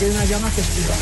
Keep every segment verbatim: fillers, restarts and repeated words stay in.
aquí hay una llama que explota.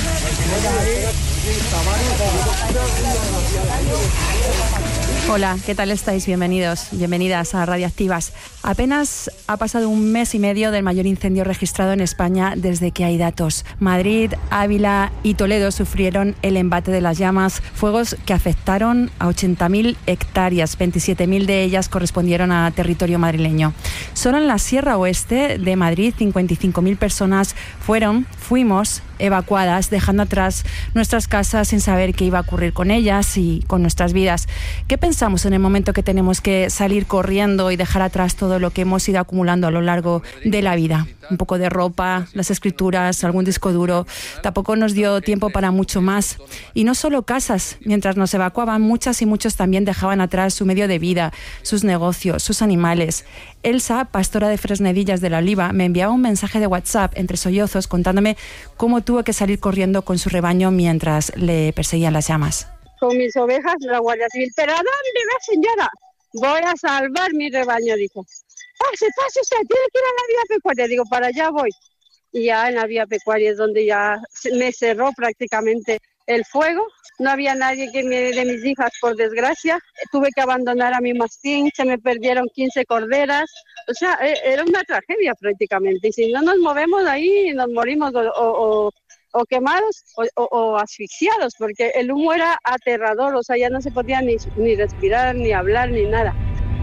Hola, ¿qué tal estáis? Bienvenidos, bienvenidas a Radioactivas. Apenas ha pasado un mes y medio del mayor incendio registrado en España desde que hay datos. Madrid, Ávila y Toledo sufrieron el embate de las llamas, fuegos que afectaron a ochenta mil hectáreas, veintisiete mil de ellas correspondieron a territorio madrileño. Solo en la Sierra Oeste de Madrid, cincuenta y cinco mil personas fueron, fuimos evacuadas, dejando atrás nuestras casas sin saber qué iba a ocurrir con ellas y con nuestras vidas. ¿Qué pensamos en el momento que tenemos que salir corriendo y dejar atrás todo lo que hemos ido acumulando a lo largo de la vida? Un poco de ropa, las escrituras, algún disco duro. Tampoco nos dio tiempo para mucho más. Y no solo casas. Mientras nos evacuaban, muchas y muchos también dejaban atrás su medio de vida, sus negocios, sus animales. Elsa, pastora de Fresnedillas de la Oliva, me enviaba un mensaje de WhatsApp entre sollozos contándome cómo tuvo que salir corriendo con su rebaño mientras le perseguían las llamas. Con mis ovejas, la Guardia Civil. ¿Pero a dónde va, señora? Voy a salvar mi rebaño, dijo. Pase, pase usted, tiene que ir a la vía pecuaria. Digo, para allá voy. Y ya en la vía pecuaria es donde ya me cerró prácticamente el fuego. No había nadie que me de mis hijas, por desgracia. Tuve que abandonar a mi mastín, se me perdieron quince corderas. O sea, era una tragedia prácticamente. Y si no nos movemos ahí, nos morimos o, o, o quemados o, o, o asfixiados, porque el humo era aterrador. O sea, ya no se podía ni, ni respirar, ni hablar, ni nada.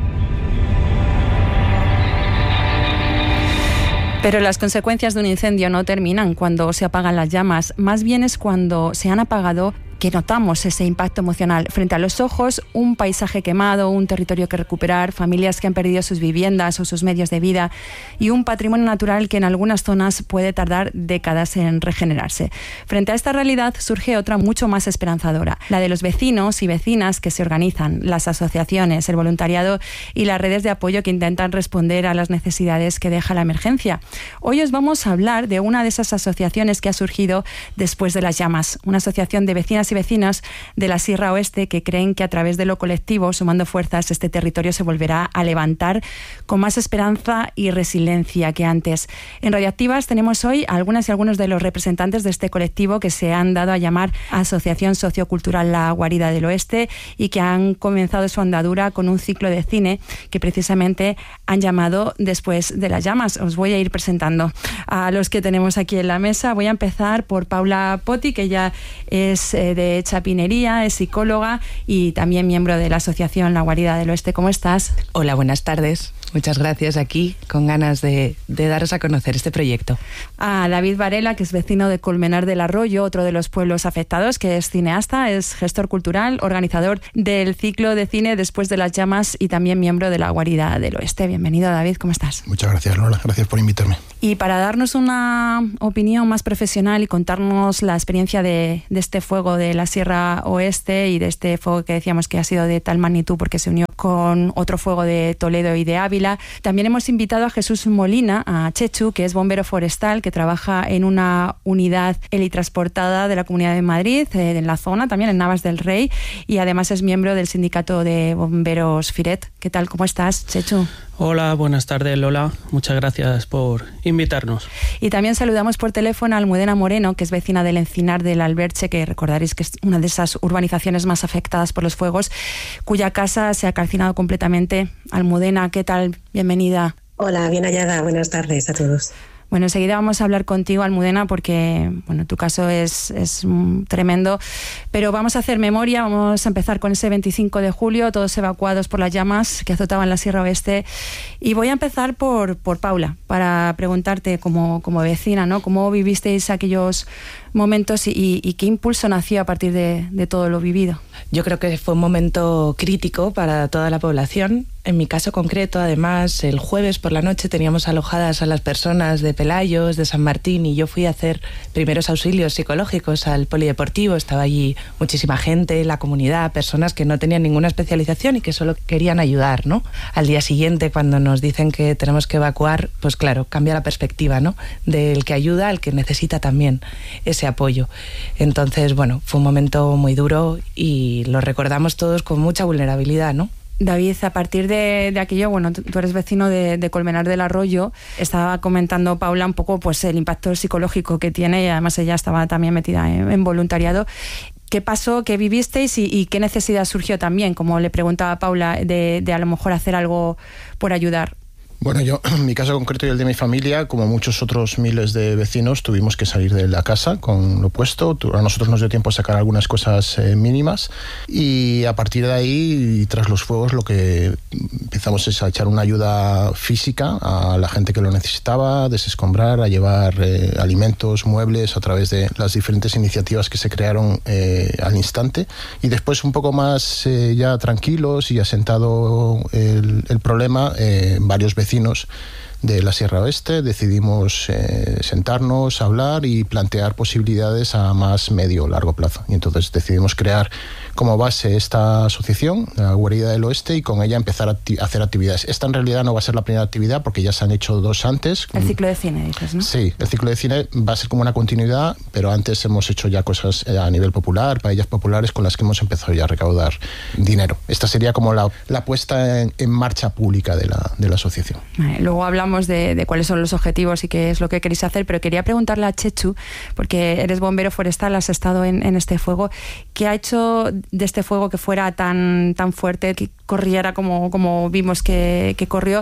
Pero las consecuencias de un incendio no terminan cuando se apagan las llamas, más bien es cuando se han apagado que notamos ese impacto emocional. Frente a los ojos, un paisaje quemado, un territorio que recuperar, familias que han perdido sus viviendas o sus medios de vida y un patrimonio natural que en algunas zonas puede tardar décadas en regenerarse. Frente a esta realidad surge otra mucho más esperanzadora, la de los vecinos y vecinas que se organizan, las asociaciones, el voluntariado y las redes de apoyo que intentan responder a las necesidades que deja la emergencia. Hoy os vamos a hablar de una de esas asociaciones que ha surgido después de las llamas, una asociación de vecinas y vecinos de la Sierra Oeste que creen que a través de lo colectivo, sumando fuerzas, este territorio se volverá a levantar con más esperanza y resiliencia que antes. En Radioactivas tenemos hoy a algunas y algunos de los representantes de este colectivo que se han dado a llamar Asociación Sociocultural La Guarida del Oeste y que han comenzado su andadura con un ciclo de cine que precisamente han llamado Después de las llamas. Os voy a ir presentando a los que tenemos aquí en la mesa. Voy a empezar por Paula Poti, que ya es eh, de Chapinería, es psicóloga y también miembro de la Asociación La Guarida del Oeste. ¿Cómo estás? Hola, buenas tardes. Muchas gracias, aquí con ganas de, de daros a conocer este proyecto. A David Varela, que es vecino de Colmenar del Arroyo, otro de los pueblos afectados, que es cineasta, es gestor cultural, organizador del ciclo de cine Después de las llamas y también miembro de La Guarida del Oeste. Bienvenido, David, ¿cómo estás? Muchas gracias, Lola, gracias por invitarme. Y para darnos una opinión más profesional y contarnos la experiencia de, de este fuego de la Sierra Oeste y de este fuego que decíamos que ha sido de tal magnitud porque se unió con otro fuego de Toledo y de Ávila, también hemos invitado a Jesús Molina, a Chechu, que es bombero forestal, que trabaja en una unidad helitransportada de la Comunidad de Madrid, eh, en la zona, también en Navas del Rey, y además es miembro del sindicato de bomberos Firet. ¿Qué tal? ¿Cómo estás, Chechu? Hola, buenas tardes, Lola. Muchas gracias por invitarnos. Y también saludamos por teléfono a Almudena Moreno, que es vecina del Encinar del Alberche, que recordaréis que es una de esas urbanizaciones más afectadas por los fuegos, cuya casa se ha calcinado completamente. Almudena, ¿qué tal? Bienvenida. Hola, bien hallada. Buenas tardes a todos. Bueno, enseguida vamos a hablar contigo, Almudena, porque bueno, tu caso es, es tremendo, pero vamos a hacer memoria, vamos a empezar con ese veinticinco de julio, todos evacuados por las llamas que azotaban la Sierra Oeste, y voy a empezar por, por Paula, para preguntarte como, como vecina, ¿no? ¿Cómo vivisteis aquellos momentos y, y qué impulso nació a partir de, de todo lo vivido? Yo creo que fue un momento crítico para toda la población. En mi caso concreto, además, el jueves por la noche teníamos alojadas a las personas de Pelayos, de San Martín, y yo fui a hacer primeros auxilios psicológicos al polideportivo. Estaba allí muchísima gente, la comunidad, personas que no tenían ninguna especialización y que solo querían ayudar, ¿no? Al día siguiente, cuando nos dicen que tenemos que evacuar, pues claro, cambia la perspectiva, ¿no? Del que ayuda al que necesita también ese apoyo. Entonces, bueno, fue un momento muy duro y lo recordamos todos con mucha vulnerabilidad, ¿no? David, a partir de, de aquello, bueno, tú, tú eres vecino de, de Colmenar del Arroyo, estaba comentando Paula un poco pues el impacto psicológico que tiene, y además ella estaba también metida en, en voluntariado. ¿Qué pasó, qué vivisteis y, y qué necesidad surgió también, como le preguntaba Paula, de, de a lo mejor hacer algo por ayudar? Bueno, yo, en mi caso concreto y el de mi familia, como muchos otros miles de vecinos, tuvimos que salir de la casa con lo puesto. A nosotros nos dio tiempo a sacar algunas cosas eh, mínimas, y a partir de ahí, y tras los fuegos, lo que empezamos es a echar una ayuda física a la gente que lo necesitaba, a desescombrar, a llevar eh, alimentos, muebles, a través de las diferentes iniciativas que se crearon eh, al instante. Y después, un poco más eh, ya tranquilos y asentado el, el problema, eh, varios vecinos vecinos de la Sierra Oeste decidimos eh, sentarnos, hablar y plantear posibilidades a más medio o largo plazo. Y entonces decidimos crear como base esta asociación, la Guarida del Oeste, y con ella empezar a, a hacer actividades. Esta en realidad no va a ser la primera actividad, porque ya se han hecho dos antes. El ciclo de cine, dices, ¿no? Sí, el ciclo de cine va a ser como una continuidad, pero antes hemos hecho ya cosas a nivel popular, paellas populares, con las que hemos empezado ya a recaudar dinero. Esta sería como la, la puesta en, en marcha pública de la, de la asociación. Vale, luego hablamos de, de cuáles son los objetivos y qué es lo que queréis hacer, pero quería preguntarle a Chechu, porque eres bombero forestal, has estado en, en este fuego, ¿qué ha hecho de este fuego que fuera tan, tan fuerte, que corriera como, como vimos que, que corrió,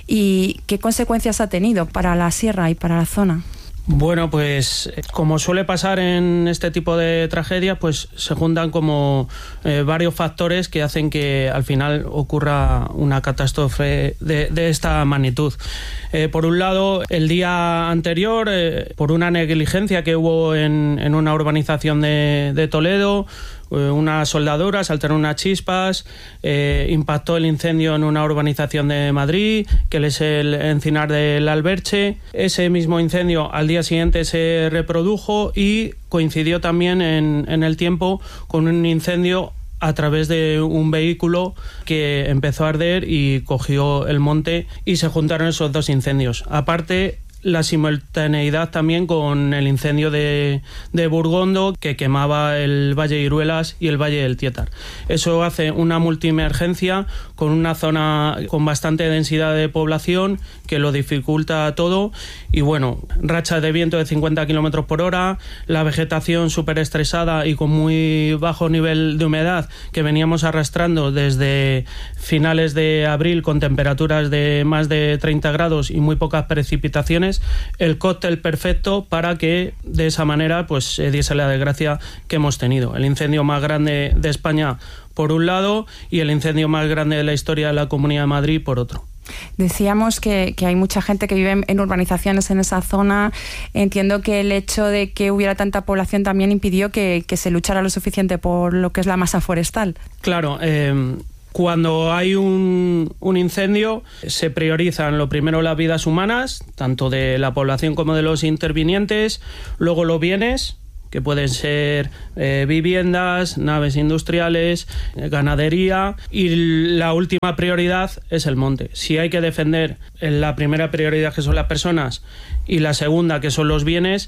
y qué consecuencias ha tenido para la sierra y para la zona? Bueno, pues como suele pasar en este tipo de tragedias, pues se juntan como eh, varios factores que hacen que al final ocurra una catástrofe de, de esta magnitud. Eh, por un lado, el día anterior, eh, por una negligencia que hubo en, en una urbanización de, de Toledo, unas soldaduras saltaron unas chispas, eh, impactó el incendio en una urbanización de Madrid, que es el Encinar del Alberche. Ese mismo incendio al día siguiente se reprodujo y coincidió también en, en el tiempo con un incendio a través de un vehículo que empezó a arder y cogió el monte, y se juntaron esos dos incendios. Aparte, la simultaneidad también con el incendio de, de Burgondo, que quemaba el Valle de Iruelas y el Valle del Tietar. Eso hace una multiemergencia con una zona con bastante densidad de población que lo dificulta todo, y bueno, rachas de viento de cincuenta kilómetros por hora, la vegetación súper estresada y con muy bajo nivel de humedad que veníamos arrastrando desde finales de abril, con temperaturas de más de treinta grados y muy pocas precipitaciones. El cóctel perfecto para que de esa manera pues se diese la desgracia que hemos tenido. El incendio más grande de España por un lado y el incendio más grande de la historia de la Comunidad de Madrid por otro. Decíamos que, que hay mucha gente que vive en, en urbanizaciones en esa zona. Entiendo que el hecho de que hubiera tanta población también impidió que, que se luchara lo suficiente por lo que es la masa forestal. Claro, eh... Cuando hay un, un incendio, se priorizan lo primero las vidas humanas, tanto de la población como de los intervinientes, luego los bienes, que pueden ser eh, viviendas, naves industriales, eh, ganadería, y la última prioridad es el monte. Si hay que defender la primera prioridad, que son las personas, y la segunda, que son los bienes,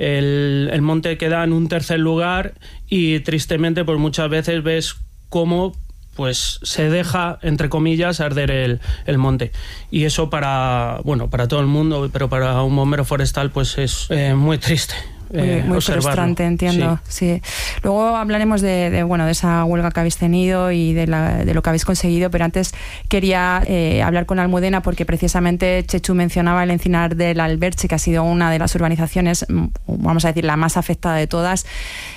el, el monte queda en un tercer lugar, y tristemente pues muchas veces ves cómo pues se deja, entre comillas, arder el, el monte. Y eso para, bueno, para todo el mundo, pero para un bombero forestal pues es eh, muy triste. Eh, muy muy frustrante, entiendo. Sí. Sí. Luego hablaremos de, de, bueno, de esa huelga que habéis tenido y de, la, de lo que habéis conseguido, pero antes quería eh, hablar con Almudena, porque precisamente Chechu mencionaba el Encinar del Alberche, que ha sido una de las urbanizaciones, vamos a decir, la más afectada de todas,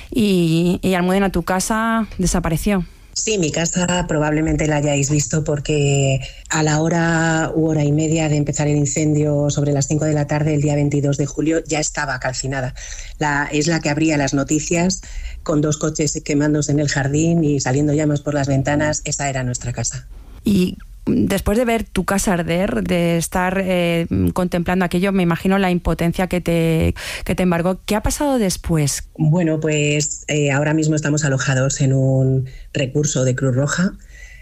y, y Almudena, tu casa desapareció. Sí, mi casa probablemente la hayáis visto, porque a la hora u hora y media de empezar el incendio, sobre las cinco de la tarde, el día veintidós de julio, ya estaba calcinada. La, es la que abría las noticias, con dos coches quemándose en el jardín y saliendo llamas por las ventanas. Esa era nuestra casa. Y después de ver tu casa arder, de estar eh, contemplando aquello, me imagino la impotencia que te, que te embargó. ¿Qué ha pasado después? Bueno, pues eh, ahora mismo estamos alojados en un recurso de Cruz Roja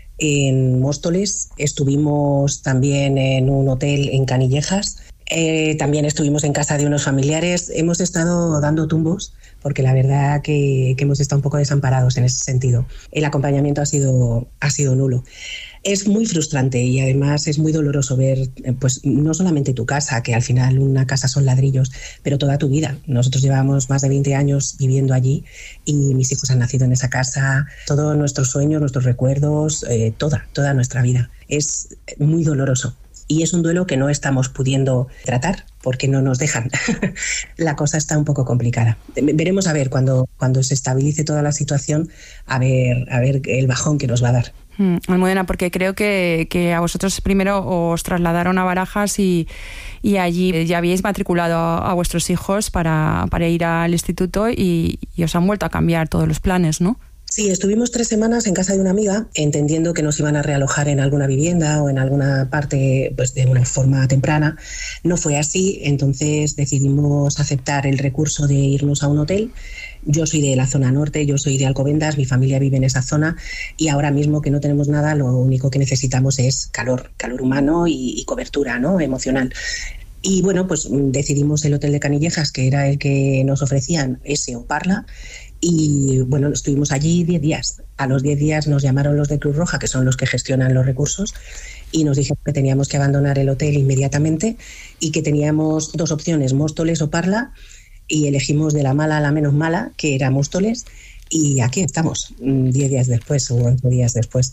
en Móstoles. Estuvimos también en un hotel en Canillejas. Eh, también estuvimos en casa de unos familiares. Hemos estado dando tumbos, porque la verdad que, que hemos estado un poco desamparados en ese sentido. El acompañamiento ha sido, ha sido nulo. Es muy frustrante y además es muy doloroso ver, pues no solamente tu casa, que al final una casa son ladrillos, pero toda tu vida. Nosotros llevamos más de veinte años viviendo allí y mis hijos han nacido en esa casa, todos nuestros sueños, nuestros recuerdos, eh, toda, toda nuestra vida. Es muy doloroso y es un duelo que no estamos pudiendo tratar porque no nos dejan. La cosa está un poco complicada. Veremos a ver cuando, cuando se estabilice toda la situación, a ver, a ver el bajón que nos va a dar. Mm, Almudena, porque creo que, que a vosotros primero os trasladaron a Barajas y, y allí ya habíais matriculado a, a vuestros hijos para, para ir al instituto y, y os han vuelto a cambiar todos los planes, ¿no? Sí, estuvimos tres semanas en casa de una amiga, entendiendo que nos iban a realojar en alguna vivienda o en alguna parte, pues de una forma temprana. No fue así, entonces decidimos aceptar el recurso de irnos a un hotel. Yo soy de la zona norte, yo soy de Alcobendas, mi familia vive en esa zona y ahora mismo que no tenemos nada, lo único que necesitamos es calor, calor humano y, y cobertura, ¿no?, emocional. Y bueno, pues decidimos el hotel de Canillejas, que era el que nos ofrecían, ese o Parla. Y bueno, estuvimos allí diez días. A los diez días nos llamaron los de Cruz Roja, que son los que gestionan los recursos, y nos dijeron que teníamos que abandonar el hotel inmediatamente y que teníamos dos opciones, Móstoles o Parla, y elegimos de la mala a la menos mala, que era Móstoles, y aquí estamos, diez días después o once días después.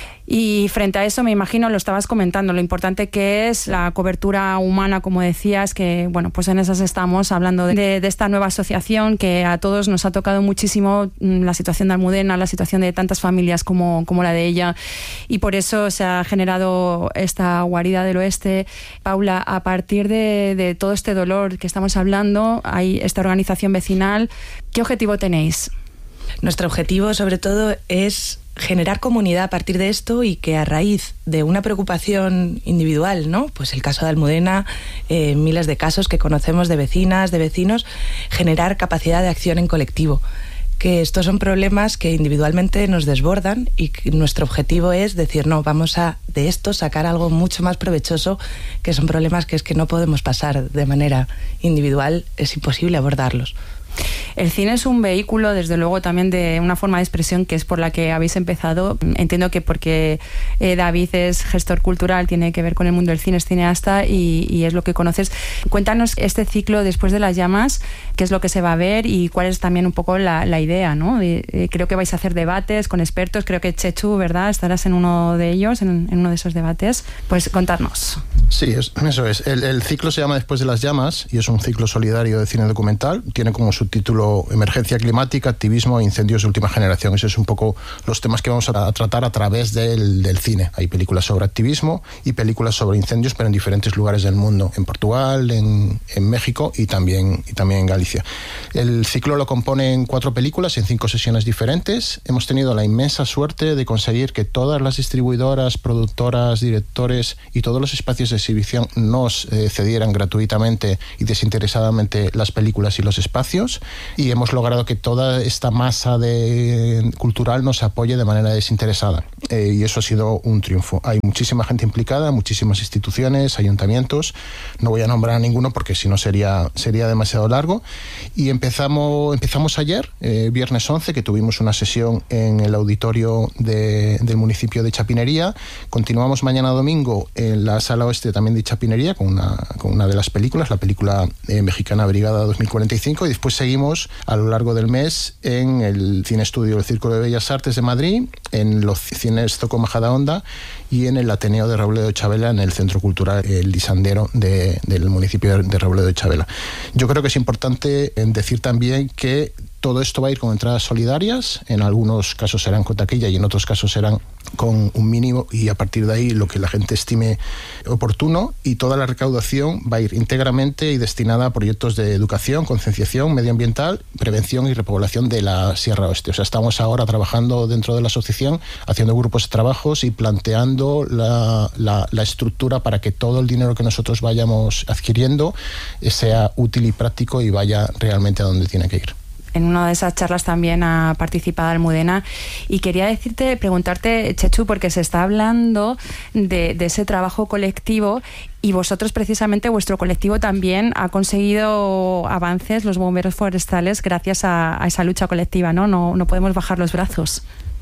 Y frente a eso, me imagino, lo estabas comentando, lo importante que es la cobertura humana, como decías, que bueno, pues en esas estamos hablando de, de esta nueva asociación que a todos nos ha tocado muchísimo, la situación de Almudena, la situación de tantas familias como, como la de ella, y por eso se ha generado esta guarida del oeste. Paula, a partir de, de todo este dolor que estamos hablando, hay esta organización vecinal. ¿Qué objetivo tenéis? Nuestro objetivo, sobre todo, es generar comunidad a partir de esto y que a raíz de una preocupación individual, ¿no?, pues el caso de Almudena, eh, miles de casos que conocemos de vecinas, de vecinos, generar capacidad de acción en colectivo. Que estos son problemas que individualmente nos desbordan y que nuestro objetivo es decir, no, vamos a de esto sacar algo mucho más provechoso, que son problemas que es que no podemos pasar de manera individual, es imposible abordarlos. El cine es un vehículo, desde luego, también de una forma de expresión que es por la que habéis empezado. Entiendo que porque eh, David es gestor cultural, tiene que ver con el mundo del cine, es cineasta y, y es lo que conoces. Cuéntanos este ciclo Después de las llamas, qué es lo que se va a ver y cuál es también un poco la, la idea, ¿no? Eh, eh, creo que vais a hacer debates con expertos, creo que Chechu, ¿verdad?, estarás en uno de ellos, en, en uno de esos debates. Pues contadnos. Sí, es, eso es. El, el ciclo se llama Después de las llamas y es un ciclo solidario de cine documental. Tiene como subtítulo Emergencia climática, activismo e incendios de última generación. Esos son un poco los temas que vamos a tratar a través del, del cine. Hay películas sobre activismo y películas sobre incendios, pero en diferentes lugares del mundo. En Portugal, en, en México y también, y también en Galicia. El ciclo lo componen cuatro películas en cinco sesiones diferentes. Hemos tenido la inmensa suerte de conseguir que todas las distribuidoras, productoras, directores y todos los espacios de exhibición nos eh, cedieran gratuitamente y desinteresadamente las películas y los espacios, y hemos logrado que toda esta masa de, cultural nos apoye de manera desinteresada, eh, y eso ha sido un triunfo. Hay muchísima gente implicada, muchísimas instituciones, ayuntamientos, no voy a nombrar a ninguno porque si no sería, sería demasiado largo, y empezamos, empezamos ayer, eh, viernes once, que tuvimos una sesión en el auditorio de, del municipio de Chapinería. Continuamos mañana domingo en la sala oeste también de Chapinería con una, con una de las películas, la película eh, mexicana Brigada dos mil cuarenta y cinco, y después seguimos a lo largo del mes en el Cine Estudio del Círculo de Bellas Artes de Madrid, en los cines Zoco Majadahonda y en el Ateneo de Robledo de Chavela, en el Centro Cultural El Lisandero de, del municipio de Robledo de Chavela. Yo creo que es importante decir también que todo esto va a ir con entradas solidarias, en algunos casos serán con taquilla y en otros casos serán con un mínimo, y a partir de ahí lo que la gente estime oportuno, y toda la recaudación va a ir íntegramente y destinada a proyectos de educación, concienciación medioambiental, prevención y repoblación de la Sierra Oeste. O sea, estamos ahora trabajando dentro de la asociación, haciendo grupos de trabajos y planteando la, la, la estructura para que todo el dinero que nosotros vayamos adquiriendo sea útil y práctico y vaya realmente a donde tiene que ir. En una de esas charlas también ha participado Almudena y quería decirte, preguntarte, Chechu, porque se está hablando de, de ese trabajo colectivo y vosotros precisamente, vuestro colectivo también ha conseguido avances, los bomberos forestales, gracias a, a esa lucha colectiva, ¿no? No, no podemos bajar los brazos.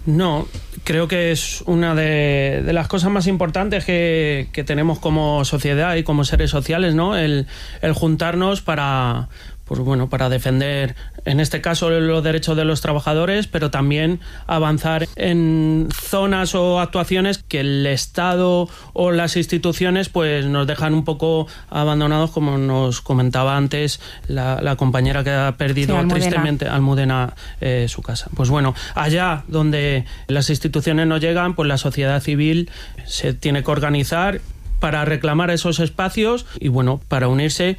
No, creo que es una de, de las cosas más importantes que, que tenemos como sociedad y como seres sociales, ¿no? El, el juntarnos para, pues bueno, para defender, en este caso, los derechos de los trabajadores, pero también avanzar en zonas o actuaciones que el Estado o las instituciones pues nos dejan un poco abandonados, como nos comentaba antes la, la compañera que ha perdido, sí, Almudena. tristemente, Almudena, eh, su casa. Pues bueno, allá donde las instituciones no llegan, pues la sociedad civil se tiene que organizar para reclamar esos espacios y bueno, para unirse,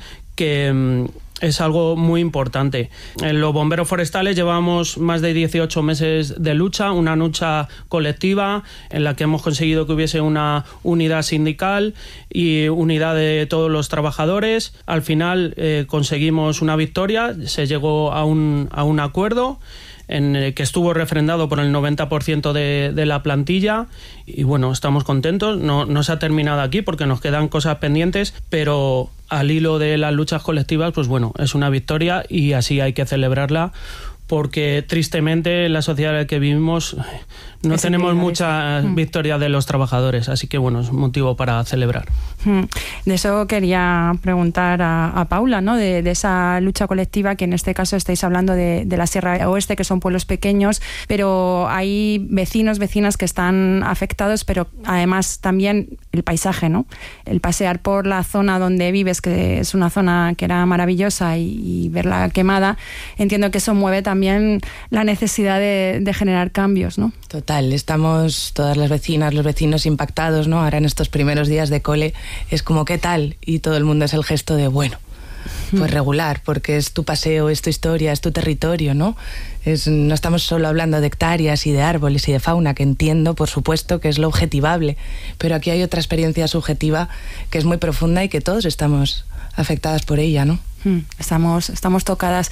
que es algo muy importante. En los bomberos forestales llevamos más de dieciocho meses de lucha, una lucha colectiva en la que hemos conseguido que hubiese una unidad sindical y unidad de todos los trabajadores. Al final eh, conseguimos una victoria, se llegó a un, a un acuerdo en el que estuvo refrendado por el noventa por ciento de, de la plantilla y bueno, estamos contentos. No, no se ha terminado aquí porque nos quedan cosas pendientes, pero al hilo de las luchas colectivas, pues bueno, es una victoria y así hay que celebrarla, porque tristemente en la sociedad en la que vivimos no es tenemos muchas mm. victorias de los trabajadores, así que bueno, es un motivo para celebrar. Mm. De eso quería preguntar a, a Paula, ¿no? De, de esa lucha colectiva, que en este caso estáis hablando de, de la Sierra Oeste, que son pueblos pequeños, pero hay vecinos, vecinas que están afectados, pero además también el paisaje, ¿no? El pasear por la zona donde vives, que es una zona que era maravillosa, y, y verla quemada, entiendo que eso mueve también la necesidad de, de generar cambios, ¿no? Total, estamos todas las vecinas, los vecinos impactados, ¿no? Ahora en estos primeros días de cole es como ¿qué tal? Y todo el mundo es el gesto de bueno, pues regular, porque es tu paseo, es tu historia, es tu territorio, ¿no? Es, no estamos solo hablando de hectáreas y de árboles y de fauna, que entiendo, por supuesto, que es lo objetivable, pero aquí hay otra experiencia subjetiva que es muy profunda y que todos estamos afectadas por ella, ¿no? Estamos, estamos tocadas.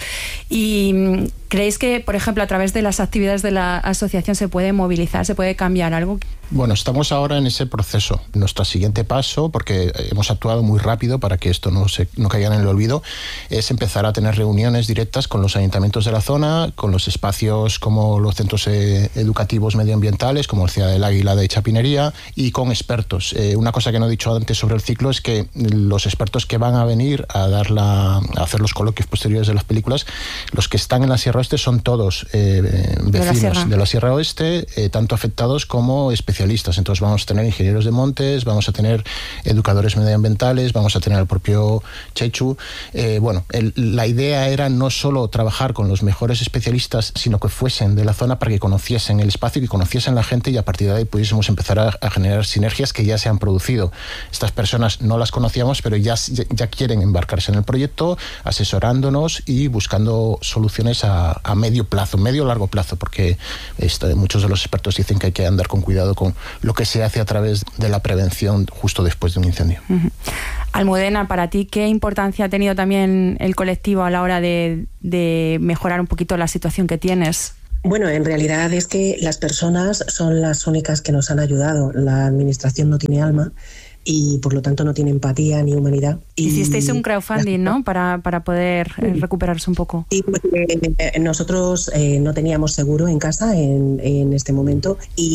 ¿Y creéis que, por ejemplo, a través de las actividades de la asociación se puede movilizar, se puede cambiar algo? Bueno, estamos ahora en ese proceso. Nuestro siguiente paso, porque hemos actuado muy rápido para que esto no, se, no caiga en el olvido, es empezar a tener reuniones directas con los ayuntamientos de la zona, con los espacios como los centros eh, educativos medioambientales, como el C I A del Águila de Chapinería, y con expertos. Eh, una cosa que no he dicho antes sobre el ciclo es que los expertos que van a venir a dar la a hacer los coloquios posteriores de las películas, los que están en la Sierra Oeste son todos eh, vecinos de la Sierra, de la Sierra Oeste, eh, tanto afectados como especialistas. Entonces vamos a tener ingenieros de montes, vamos a tener educadores medioambientales, vamos a tener al propio Chechu. Eh, bueno, el, la idea era no solo trabajar con los mejores especialistas, sino que fuesen de la zona para que conociesen el espacio, que conociesen la gente, y a partir de ahí pudiésemos empezar a, a generar sinergias que ya se han producido. Estas personas no las conocíamos, pero ya, ya, ya quieren embarcarse en el proyecto, asesorándonos y buscando soluciones a, a medio plazo, medio o largo plazo, porque esto, muchos de los expertos dicen que hay que andar con cuidado con lo que se hace a través de la prevención justo después de un incendio. Uh-huh. Almudena, para ti, ¿qué importancia ha tenido también el colectivo a la hora de, de mejorar un poquito la situación que tienes? Bueno, en realidad es que las personas son las únicas que nos han ayudado. La administración no tiene alma y por lo tanto no tiene empatía ni humanidad. Y hicisteis un crowdfunding, ¿no? Para, para poder eh, recuperarse un poco. Sí, pues, eh, nosotros eh, no teníamos seguro en casa en, en este momento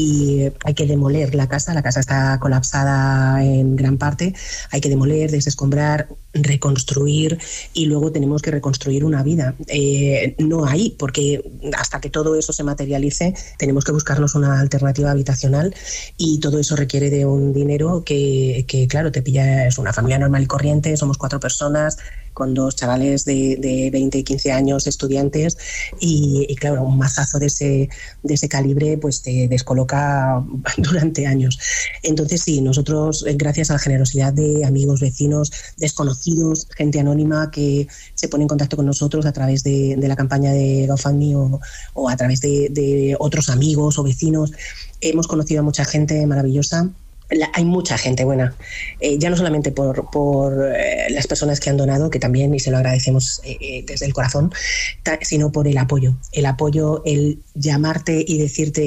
y hay que demoler la casa. La casa está colapsada en gran parte. Hay que demoler, desescombrar, reconstruir y luego tenemos que reconstruir una vida. Eh, no hay, porque hasta que todo eso se materialice tenemos que buscarnos una alternativa habitacional y todo eso requiere de un dinero que, que claro, te pilla, es una familia normal y corriente, somos cuatro personas con dos chavales de, de veinte y quince años, estudiantes, y, y claro, un mazazo de ese, de ese calibre pues te descoloca durante años. Entonces sí, nosotros, gracias a la generosidad de amigos, vecinos, desconocidos, gente anónima que se pone en contacto con nosotros a través de, de la campaña de GoFundMe o, o a través de, de otros amigos o vecinos, hemos conocido a mucha gente maravillosa. La, hay mucha gente buena, eh, ya no solamente por, por eh, las personas que han donado, que también, y se lo agradecemos eh, desde el corazón, ta, sino por el apoyo, el apoyo, el llamarte y decirte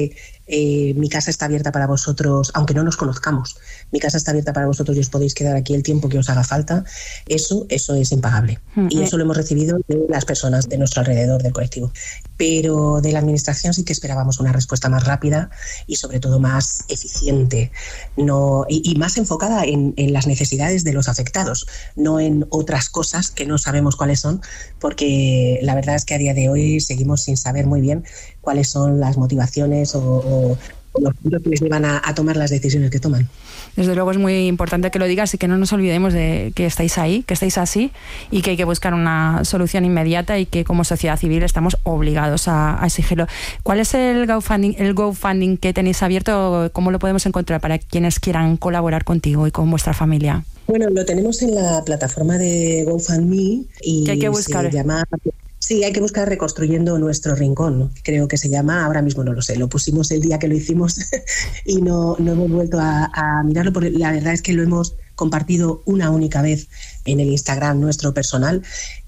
eh, mi casa está abierta para vosotros, aunque no nos conozcamos, mi casa está abierta para vosotros y os podéis quedar aquí el tiempo que os haga falta, eso, eso es impagable. Uh-huh. Y eso lo hemos recibido de las personas de nuestro alrededor del colectivo. Pero de la administración sí que esperábamos una respuesta más rápida y sobre todo más eficiente, no, y, y más enfocada en, en las necesidades de los afectados, no en otras cosas que no sabemos cuáles son, porque la verdad es que a día de hoy seguimos sin saber muy bien cuáles son las motivaciones o, o los puntos que les llevan a, a tomar las decisiones que toman. Desde luego es muy importante que lo digas y que no nos olvidemos de que estáis ahí, que estáis así y que hay que buscar una solución inmediata y que como sociedad civil estamos obligados a, a exigirlo. ¿Cuál es el GoFundMe, el GoFundMe que tenéis abierto? ¿Cómo lo podemos encontrar para quienes quieran colaborar contigo y con vuestra familia? Bueno, lo tenemos en la plataforma de GoFundMe y ¿qué hay que buscar? Se llama... Sí, hay que buscar Reconstruyendo Nuestro Rincón, creo que se llama, ahora mismo no lo sé, lo pusimos el día que lo hicimos y no, no hemos vuelto a, a mirarlo, porque la verdad es que lo hemos compartido una única vez en el Instagram nuestro personal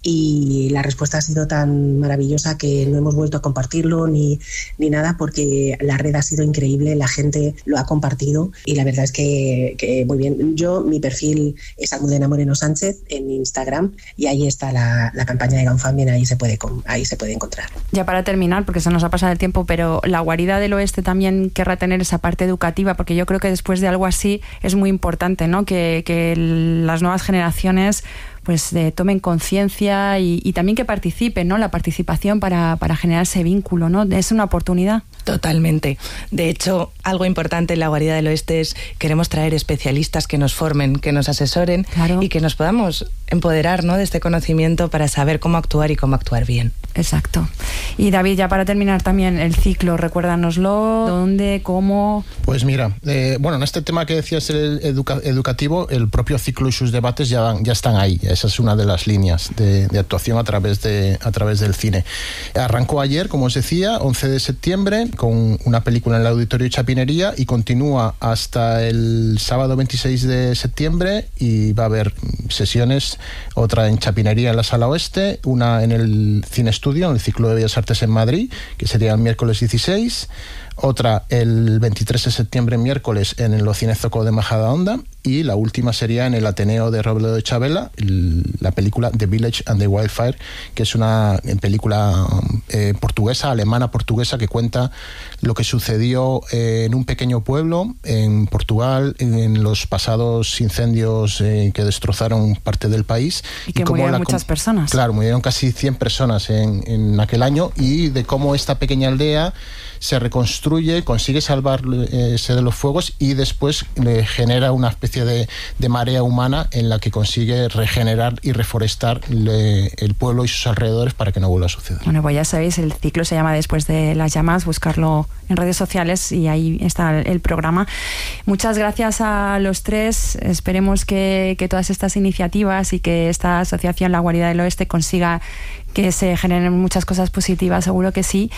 y la respuesta ha sido tan maravillosa que no hemos vuelto a compartirlo ni, ni nada, porque la red ha sido increíble, la gente lo ha compartido y la verdad es que, que muy bien. Yo, mi perfil es Almudena Moreno Sánchez en Instagram y ahí está la, la campaña de GoFundMe, ahí se puede ahí se puede encontrar. Ya para terminar, porque se nos ha pasado el tiempo, pero la Guarida del Oeste también querrá tener esa parte educativa, porque yo creo que después de algo así es muy importante, ¿no? que, que las nuevas generaciones pues eh, tomen conciencia y, y también que participen, ¿no? La participación para, para generar ese vínculo, ¿no? Es una oportunidad. Totalmente. De hecho, algo importante en la Guarida del Oeste es queremos traer especialistas que nos formen, que nos asesoren, claro, y que nos podamos empoderar, ¿no? de este conocimiento para saber cómo actuar y cómo actuar bien. Exacto. Y David, ya para terminar también el ciclo, recuérdanoslo, dónde, cómo... Pues mira, eh, bueno, en este tema que decías el educa- educativo, el propio ciclo y sus debates ya, ya están ahí. Esa es una de las líneas de, de actuación a través, de, a través del cine. Arrancó ayer, como os decía, once de septiembre, con una película en el Auditorio Chapinería y continúa hasta el sábado veintiséis de septiembre y va a haber sesiones, otra en Chapinería en la Sala Oeste, una en el Cine Estudio, en el Ciclo de Bellas Artes en Madrid, que sería el miércoles dieciséis, otra el veintitrés de septiembre, miércoles, en el Ocine Zoco de Majadahonda, y la última sería en el Ateneo de Robledo de Chabela, el, la película The Village and the Wildfire, que es una película eh, portuguesa, alemana portuguesa, que cuenta lo que sucedió eh, en un pequeño pueblo en Portugal en los pasados incendios eh, que destrozaron parte del país. Y que y murieron la, muchas personas. Claro, murieron casi cien personas en, en aquel año, y de cómo esta pequeña aldea se reconstruye, consigue salvarse de los fuegos y después le genera una especie de, de marea humana en la que consigue regenerar y reforestar le, el pueblo y sus alrededores para que no vuelva a suceder. Bueno, pues ya sabéis, el ciclo se llama Después de las llamas, buscarlo en redes sociales y ahí está el, el programa. Muchas gracias a los tres, esperemos que, que todas estas iniciativas y que esta asociación La Guarida del Oeste consiga que se generen muchas cosas positivas, seguro que sí.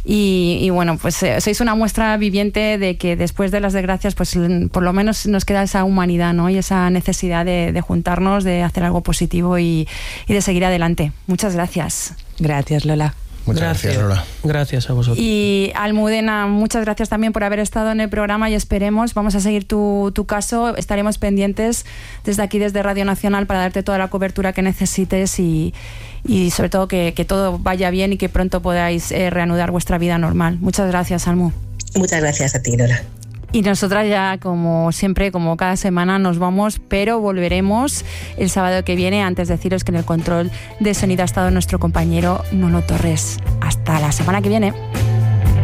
Y, y bueno, pues eh, sois una muestra viviente de que después de las desgracias, pues por lo menos nos queda esa humanidad, ¿no? Y esa necesidad de, de juntarnos, de hacer algo positivo y, y de seguir adelante. Muchas gracias. Gracias, Lola. Muchas gracias, gracias, Lola. Gracias a vosotros. Y Almudena, muchas gracias también por haber estado en el programa y esperemos, vamos a seguir tu, tu caso, estaremos pendientes desde aquí, desde Radio Nacional, para darte toda la cobertura que necesites y, y sobre todo que, que todo vaya bien y que pronto podáis eh, reanudar vuestra vida normal. Muchas gracias, Almu. Muchas gracias a ti, Lola. Y nosotras ya, como siempre, como cada semana, nos vamos, pero volveremos el sábado que viene. Antes deciros que en el control de sonido ha estado nuestro compañero Nono Torres. Hasta la semana que viene.